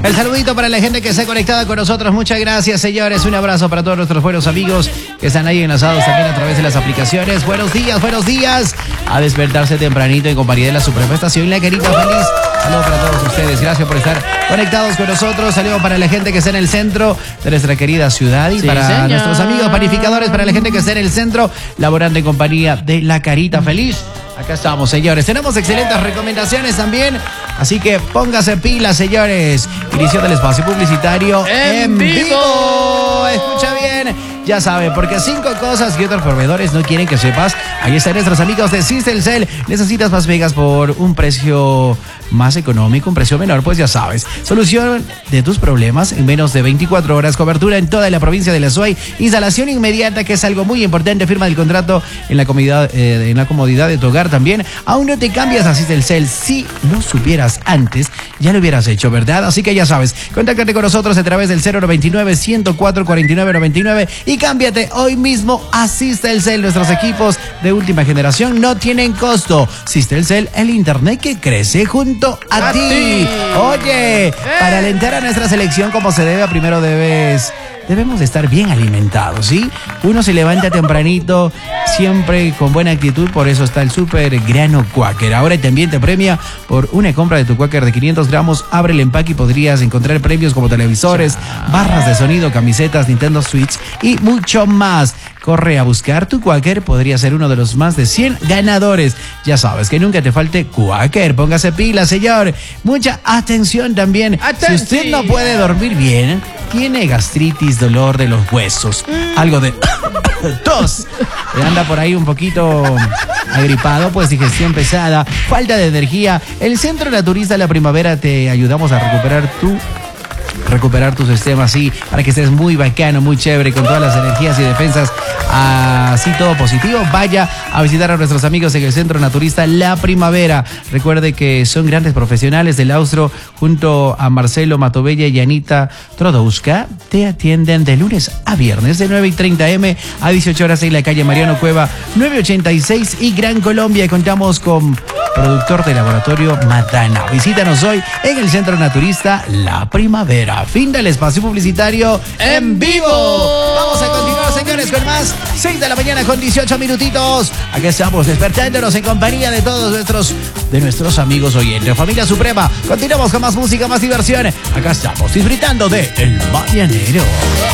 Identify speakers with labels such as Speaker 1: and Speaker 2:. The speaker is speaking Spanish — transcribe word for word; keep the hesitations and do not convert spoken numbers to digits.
Speaker 1: El saludito para la gente que está conectada con nosotros. Muchas gracias, señores. Un abrazo para todos nuestros buenos amigos que están ahí enlazados también a través de las aplicaciones. Buenos días, buenos días. A despertarse tempranito en compañía de la Suprema Estación La Carita Feliz. Saludos para todos ustedes. Gracias por estar conectados con nosotros. Saludos para la gente que está en el centro de nuestra querida ciudad y sí, para señor. nuestros amigos panificadores, para la gente que está en el centro, laborando en compañía de La Carita Feliz. Acá estamos, señores. Tenemos excelentes recomendaciones también. Así que póngase pilas, señores. Inicio del espacio publicitario en, en vivo. vivo. Escucha bien. Ya sabe, porque cinco cosas que otros proveedores no quieren que sepas. Ahí están nuestros amigos de Sistelcel. Necesitas más megas por un precio más económico, un precio menor, pues ya sabes. Solución de tus problemas en menos de veinticuatro horas. Cobertura en toda la provincia de La Suay. Instalación inmediata, que es algo muy importante. Firma del contrato en la comodidad, eh, en la comodidad de tu hogar también. Aún no te cambias a Sistelcel. Si lo supieras antes, ya lo hubieras hecho, ¿verdad? Así que ya sabes, contáctate con nosotros a través del cero noventa y nueve, ciento cuatro, cuarenta y nueve noventa y nueve y cámbiate hoy mismo a Sistelcel. Nuestros equipos de última generación no tienen costo. Sistelcel, el internet que crece junto a, a ti. ti. Oye, eh. para alentar a nuestra selección como se debe, primero debes... Debemos estar bien alimentados, ¿sí? Uno se levanta tempranito, siempre con buena actitud, por eso está el Super Grano Quaker. Ahora también te premia por una compra de tu Quaker de quinientos gramos. Abre el empaque y podrías encontrar premios como televisores, barras de sonido, camisetas, Nintendo Switch y mucho más. Corre a buscar tu Quaker, podría ser uno de los más de cien ganadores. Ya sabes, que nunca te falte Quaker. Póngase pila, señor. Mucha atención también. Atención. Si usted no puede dormir bien, tiene gastritis, dolor de los huesos, mm. algo de tos, anda por ahí un poquito agripado, pues digestión pesada, falta de energía, el Centro Naturista La Primavera te ayudamos a recuperar tu recuperar tu sistema así, para que estés muy bacano, muy chévere, con todas las energías y defensas, así todo positivo. Vaya a visitar a nuestros amigos en el Centro Naturista La Primavera. Recuerde que son grandes profesionales del Austro, junto a Marcelo Matovella y Anita Trodowska. Te atienden de lunes a viernes de nueve y treinta eme a dieciocho horas en la calle Mariano Cueva novecientos ochenta y seis y Gran Colombia. Contamos con productor de laboratorio Matana. Visítanos hoy en el Centro Naturista La Primavera. Fin del espacio publicitario en vivo. Vamos a continuar, señores, con más. seis de la mañana con dieciocho minutitos. Aquí estamos despertándonos en compañía de todos nuestros, de nuestros amigos oyentes. Familia Suprema, continuamos con más música, más diversión. Acá estamos disfrutando de El Mañanero.